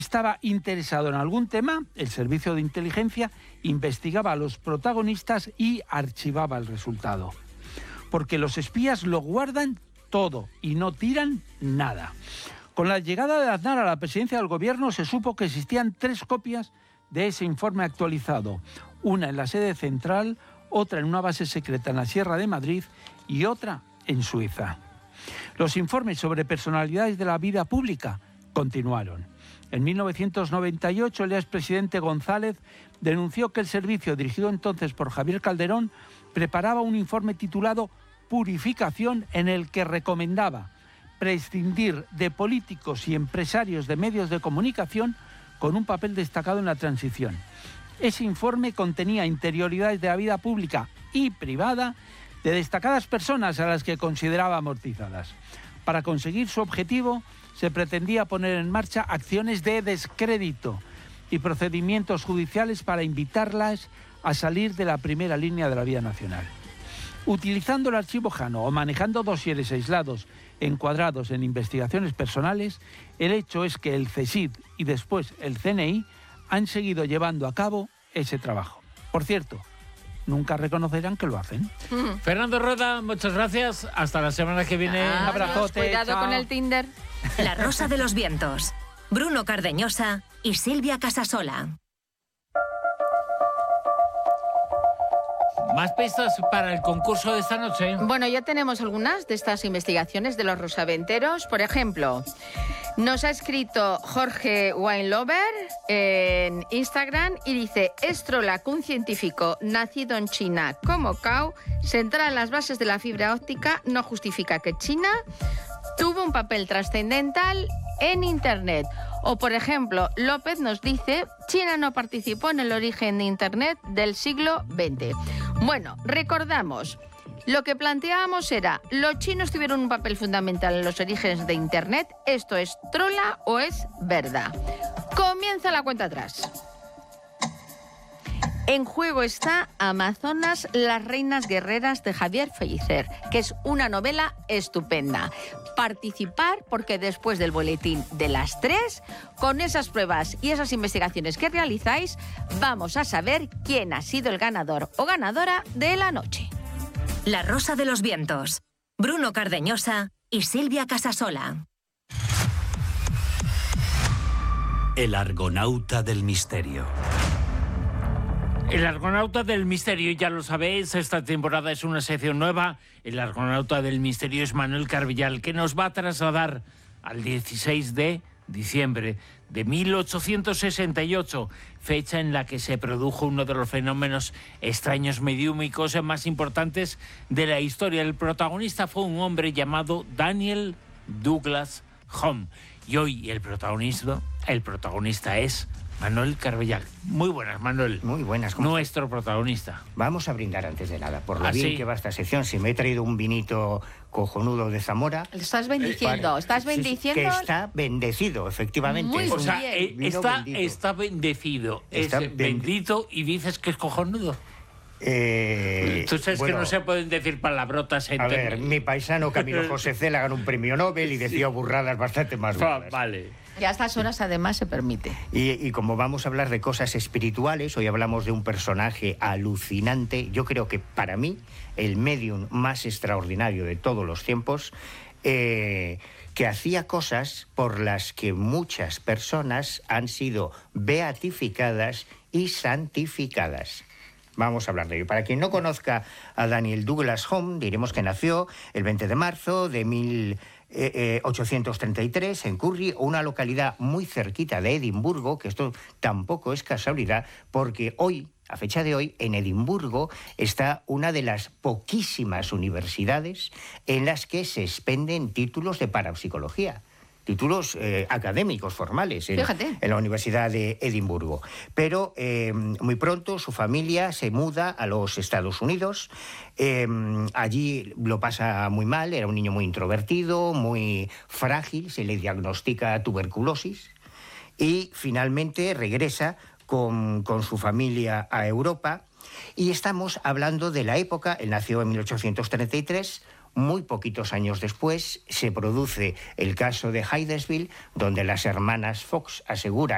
estaba interesado en algún tema, el servicio de inteligencia investigaba a los protagonistas y archivaba el resultado. Porque los espías lo guardan todo y no tiran nada. Con la llegada de Aznar a la presidencia del gobierno se supo que existían 3 copias de ese informe actualizado. Una en la sede central, otra en una base secreta en la Sierra de Madrid y otra en Suiza. Los informes sobre personalidades de la vida pública continuaron. En 1998, el expresidente González denunció que el servicio, dirigido entonces por Javier Calderón, preparaba un informe titulado Purificación, en el que recomendaba prescindir de políticos y empresarios de medios de comunicación con un papel destacado en la transición. Ese informe contenía interioridades de la vida pública y privada de destacadas personas a las que consideraba amortizadas. Para conseguir su objetivo, se pretendía poner en marcha acciones de descrédito y procedimientos judiciales para invitarlas a salir de la primera línea de la vida nacional. Utilizando el archivo Jano o manejando dosieres aislados encuadrados en investigaciones personales, el hecho es que el CSIC y después el CNI han seguido llevando a cabo ese trabajo. Por cierto, nunca reconocerán que lo hacen. Fernando Rueda, muchas gracias. Hasta la semana que viene. Un abrazote. Cuidado con el Tinder. La Rosa de los Vientos. Bruno Cardeñosa y Silvia Casasola. ¿Más pistas para el concurso de esta noche? Bueno, ya tenemos algunas de estas investigaciones de los rosaventeros. Por ejemplo, nos ha escrito Jorge Winelover en Instagram y dice: Strolak, un científico nacido en China como Cao, centrado en las bases de la fibra óptica, no justifica que China tuvo un papel trascendental en Internet. O, por ejemplo, López nos dice: China no participó en el origen de Internet del siglo XX. Bueno, recordamos, lo que planteábamos era: ¿los chinos tuvieron un papel fundamental en los orígenes de Internet? ¿Esto es trola o es verdad? Comienza la cuenta atrás. En juego está Amazonas, las reinas guerreras de Javier Pellicer, que es una novela estupenda. Participar, porque después del boletín de las 3, con esas pruebas y esas investigaciones que realizáis, vamos a saber quién ha sido el ganador o ganadora de la noche. La Rosa de los Vientos. Bruno Cardeñosa y Silvia Casasola. El Argonauta del Misterio. El Argonauta del Misterio, ya lo sabéis, esta temporada es una sección nueva. El Argonauta del Misterio es Manuel Carbellal, que nos va a trasladar al 16 de diciembre de 1868, fecha en la que se produjo uno de los fenómenos extraños mediúmicos más importantes de la historia. El protagonista fue un hombre llamado Daniel Douglas Home. Y hoy el protagonista es Manuel Carbellal. Muy buenas, Manuel. Muy buenas. Nuestro protagonista. Vamos a brindar antes de nada por lo bien ¿sí? que va esta sección. Si me he traído un vinito cojonudo de Zamora. Lo estás bendiciendo. ¿Estás bendiciendo? Que está bendecido, efectivamente. Muy es O sea, bien. está bendecido. Está es bendito y dices que es cojonudo. Tú sabes bueno, que no se pueden decir palabrotas en... A ver, mi paisano Camilo José Cela ganó un premio Nobel y decía burradas bastante más burdas. Vale. Y a estas horas además se permite. Y como vamos a hablar de cosas espirituales, hoy hablamos de un personaje alucinante. Yo creo que para mí el medium más extraordinario de todos los tiempos, que hacía cosas por las que muchas personas han sido beatificadas y santificadas. Vamos a hablar de ello. Para quien no conozca a Daniel Douglas Home, diremos que nació el 20 de marzo de 1833 en Curry, una localidad muy cerquita de Edimburgo, que esto tampoco es casualidad, porque hoy, a fecha de hoy, en Edimburgo está una de las poquísimas universidades en las que se expenden títulos de parapsicología. Títulos académicos, formales, en la Universidad de Edimburgo. Pero muy pronto su familia se muda a los Estados Unidos. Allí lo pasa muy mal, era un niño muy introvertido, muy frágil, se le diagnostica tuberculosis y finalmente regresa con su familia a Europa. Y estamos hablando de la época, él nació en 1833, muy poquitos años después se produce el caso de Hydesville, donde las hermanas Fox aseguran